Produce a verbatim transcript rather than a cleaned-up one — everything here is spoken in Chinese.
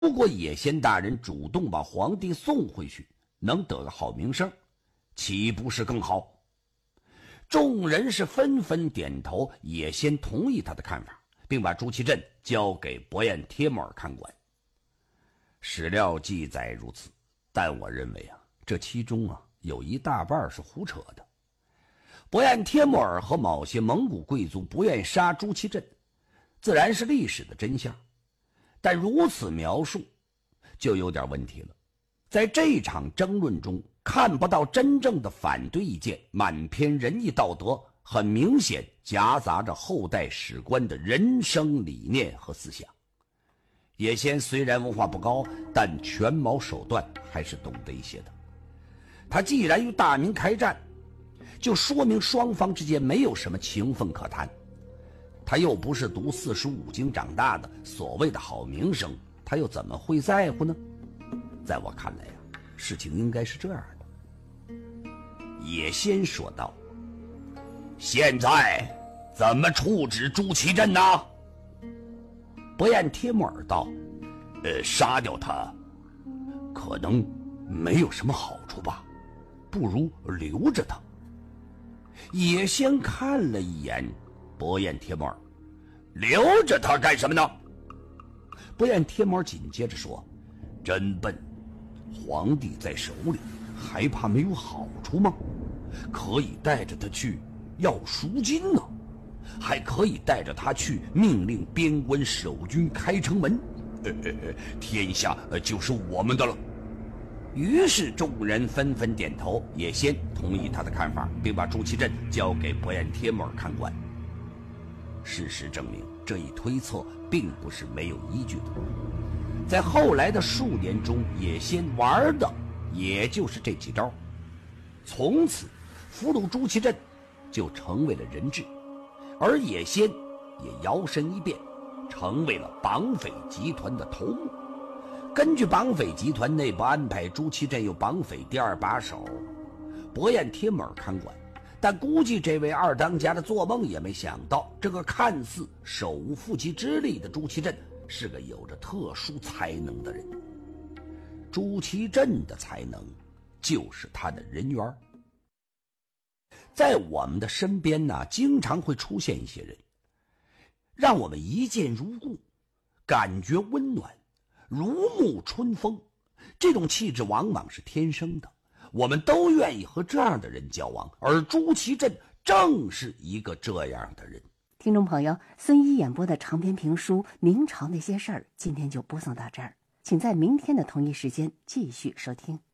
如果野仙大人主动把皇帝送回去，能得个好名声，岂不是更好？众人是纷纷点头，野仙同意他的看法，并把朱祁镇交给伯彦帖木儿看管。史料记载如此，但我认为啊，这其中啊有一大半是胡扯的。伯彦帖木儿和某些蒙古贵族不愿杀朱祁镇，自然是历史的真相，但如此描述就有点问题了。在这场争论中看不到真正的反对意见，满篇仁义道德，很明显夹杂着后代史官的人生理念和思想。野仙虽然文化不高，但权谋手段还是懂得一些的。他既然与大明开战，就说明双方之间没有什么情分可谈。他又不是读四书五经长大的，所谓的好名声，他又怎么会在乎呢？在我看来呀、啊，事情应该是这样的。野仙说道：“现在怎么处置朱祁镇呢？”伯彦帖木儿道：“呃，杀掉他，可能没有什么好处吧，不如留着他。”野仙看了一眼伯彦帖木儿，留着他干什么呢？伯彦帖木儿紧接着说：“真笨，皇帝在手里，还怕没有好处吗？可以带着他去要赎金呢，还可以带着他去命令边关守军开城门，呃呃呃，天下就是我们的了。”于是众人纷纷点头，野仙同意他的看法，并把朱祁镇交给伯彦帖木儿看管。事实证明，这一推测并不是没有依据的。在后来的数年中，野仙玩的也就是这几招。从此俘虏朱祁镇就成为了人质，而野仙也摇身一变，成为了绑匪集团的头目。根据绑匪集团内部安排，朱祁镇有绑匪第二把手伯彦帖木儿看管，但估计这位二当家的做梦也没想到，这个看似手无缚鸡之力的朱祁镇是个有着特殊才能的人。朱祁镇的才能就是他的人缘。在我们的身边呢，经常会出现一些人，让我们一见如故，感觉温暖，如沐春风。这种气质往往是天生的，我们都愿意和这样的人交往，而朱祁镇正是一个这样的人。 听众朋友，孙一演播的长篇评书《明朝那些事儿》今天就播送到这儿，请在明天的同一时间继续收听。